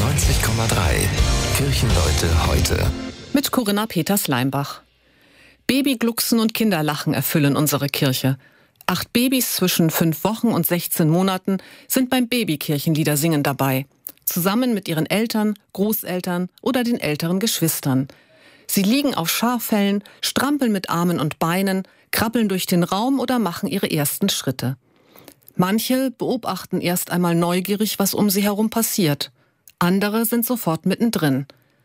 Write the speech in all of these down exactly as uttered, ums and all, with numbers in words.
neunzig Komma drei. Kirchenleute heute. Mit Corinna Peters-Leimbach. Babyglucksen und Kinderlachen erfüllen unsere Kirche. Acht Babys zwischen fünf Wochen und sechzehn Monaten sind beim Babykirchenliedersingen dabei. Zusammen mit ihren Eltern, Großeltern oder den älteren Geschwistern. Sie liegen auf Schafellen, strampeln mit Armen und Beinen, krabbeln durch den Raum oder machen ihre ersten Schritte. Manche beobachten erst einmal neugierig, was um sie herum passiert. Andere sind sofort mittendrin.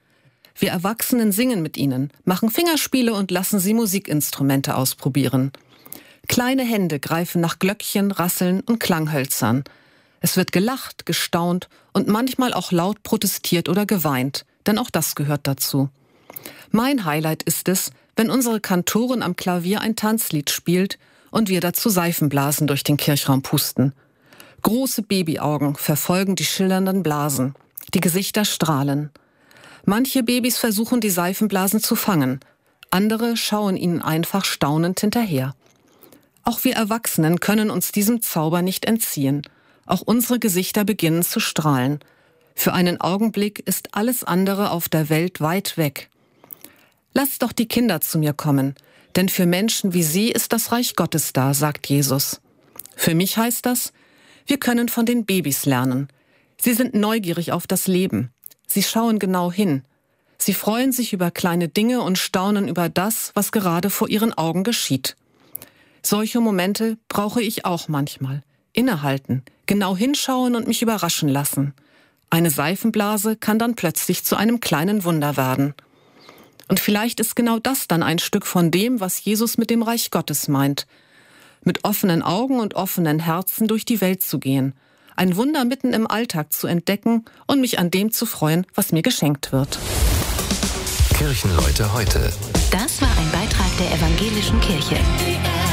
Wir Erwachsenen singen mit ihnen, machen Fingerspiele und lassen sie Musikinstrumente ausprobieren. Kleine Hände greifen nach Glöckchen, Rasseln und Klanghölzern. Es wird gelacht, gestaunt und manchmal auch laut protestiert oder geweint, denn auch das gehört dazu. Mein Highlight ist es, wenn unsere Kantorin am Klavier ein Tanzlied spielt und wir dazu Seifenblasen durch den Kirchraum pusten. Große Babyaugen verfolgen die schillernden Blasen. Die Gesichter strahlen. Manche Babys versuchen, die Seifenblasen zu fangen. Andere schauen ihnen einfach staunend hinterher. Auch wir Erwachsenen können uns diesem Zauber nicht entziehen. Auch unsere Gesichter beginnen zu strahlen. Für einen Augenblick ist alles andere auf der Welt weit weg. Lasst doch die Kinder zu mir kommen, denn für Menschen wie sie ist das Reich Gottes da, sagt Jesus. Für mich heißt das, wir können von den Babys lernen. Sie sind neugierig auf das Leben. Sie schauen genau hin. Sie freuen sich über kleine Dinge und staunen über das, was gerade vor ihren Augen geschieht. Solche Momente brauche ich auch manchmal. Innehalten, genau hinschauen und mich überraschen lassen. Eine Seifenblase kann dann plötzlich zu einem kleinen Wunder werden. Und vielleicht ist genau das dann ein Stück von dem, was Jesus mit dem Reich Gottes meint. Mit offenen Augen und offenen Herzen durch die Welt zu gehen. Ein Wunder mitten im Alltag zu entdecken und mich an dem zu freuen, was mir geschenkt wird. Kirchenleute heute. Das war ein Beitrag der Evangelischen Kirche.